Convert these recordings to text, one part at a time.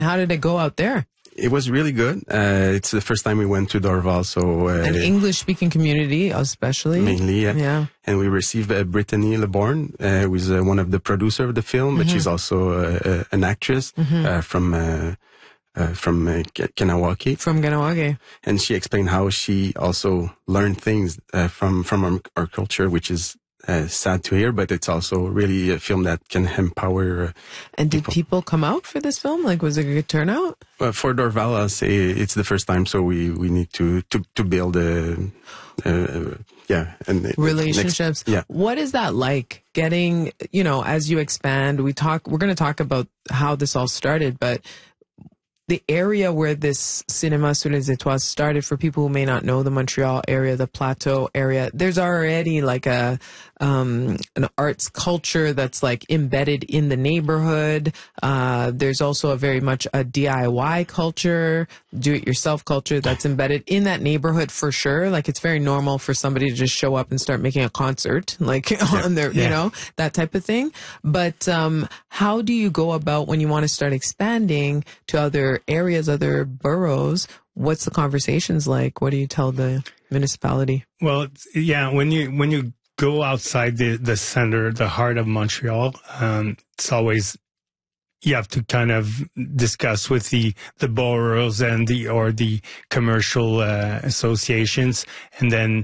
How did it go out there? It was really good. It's the first time we went to Dorval, so An English-speaking community, especially. Mainly, yeah. Yeah. And we received Brittany LeBorn, who is one of the producers of the film, but she's also an actress from Kahnawake. From Kahnawake. And she explained how she also learned things from our culture, which is sad to hear, but it's also really a film that can empower And did people come out for this film? Like, was it a good turnout? For Dorval, I'll say it's the first time, so we need to build relationships. What is that like? Getting, as you expand, we're going to talk about how this all started, but the area where this Cinéma Sous les Étoiles started, for people who may not know the Montreal area, the Plateau area, there's already like an arts culture that's like embedded in the neighborhood. There's also a very much a DIY culture, do-it-yourself culture that's embedded in that neighborhood for sure. Like, it's very normal for somebody to just show up and start making a concert, like on their, that type of thing. But how do you go about when you want to start expanding to other areas, other boroughs? What's the conversations like? What do you tell the municipality? Well, when you go outside the center, the heart of Montreal, it's always, you have to kind of discuss with the boroughs and the commercial associations, and then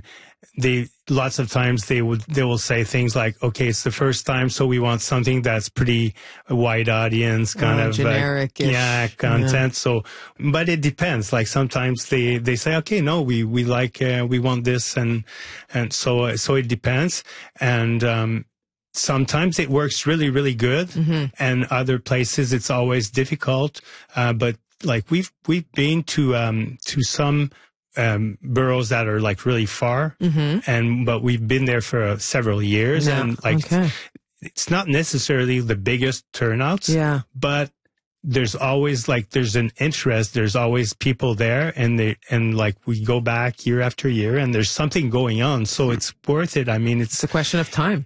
lots of times they will say things like, okay, it's the first time, so we want something that's pretty wide audience, kind of generic-ish. Content. Yeah. So, but it depends. Like, sometimes they say, okay, no, we like, we want this, and so it depends. And sometimes it works really, really good, and other places it's always difficult. But like, we've been to some boroughs that are like really far, but we've been there for several years, and like, it's not necessarily the biggest turnouts, but there's always there's an interest, there's always people there, and like, we go back year after year, and there's something going on, so it's worth it. I mean, it's a question of time.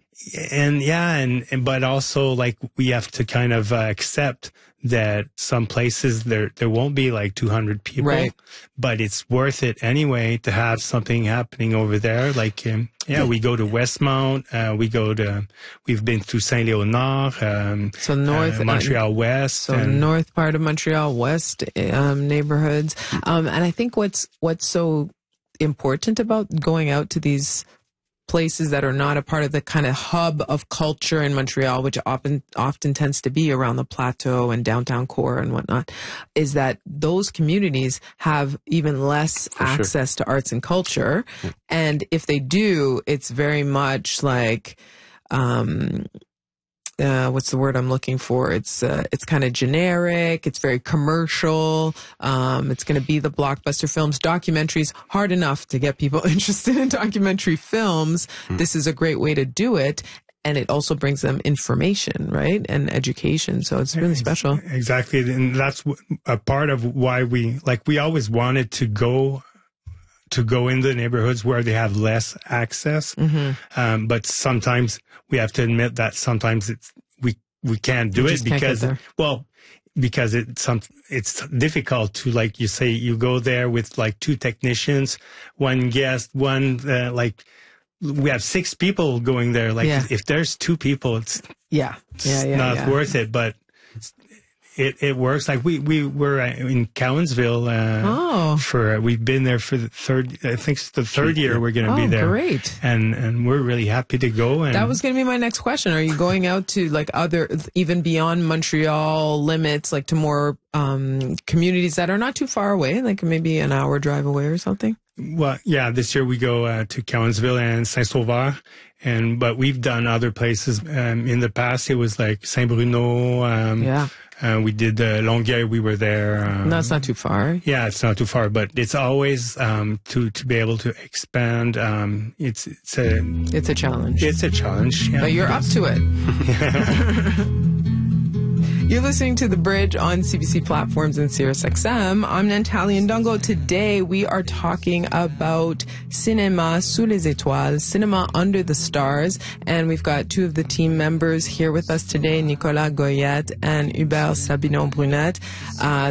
And but also, like, we have to kind of accept that some places there won't be like 200 people, right? But it's worth it anyway to have something happening over there. Like, we go to Westmount, we've been to Saint Léonard, so north, Montreal West, so north part of Montreal West neighborhoods. And I think what's so important about going out to these places that are not a part of the kind of hub of culture in Montreal, which often tends to be around the Plateau and downtown core and whatnot, is that those communities have even less access to arts and culture. And if they do, it's very much like, what's the word I'm looking for? It's kind of generic. It's very commercial. It's going to be the blockbuster films, documentaries. Hard enough to get people interested in documentary films. This is a great way to do it. And it also brings them information, right? And education. So it's really special. Exactly. And that's a part of why we always wanted to go in the neighborhoods where they have less access. But sometimes we have to admit that sometimes we can't do it because it's difficult to, like you say, you go there with like 2 technicians, 1 guest, we have 6 people going there. Like, if there's 2 people, it's not worth it. But it works. Like, we were in Cowansville we've been there for the third year we're going to be there. Great. And we're really happy to go. And that was going to be my next question. Are you going out to like other, even beyond Montreal limits, like to more communities that are not too far away, like maybe an hour drive away or something? Well, yeah, this year we go to Cowansville and Saint-Sauveur, but we've done other places. In the past, it was like Saint-Bruno. We did Longueuil. We were there. That's not too far. Yeah, it's not too far, but it's always to be able to expand. It's a challenge. It's a challenge. Yeah. But you're up to it. You're listening to The Bridge on CBC Platforms and SiriusXM. I'm Nantali Ndongo. Today we are talking about Cinéma sous les étoiles, cinema under the stars, and we've got two of the team members here with us today, Nicolas Goyette and Hubert Sabinon-Brunette.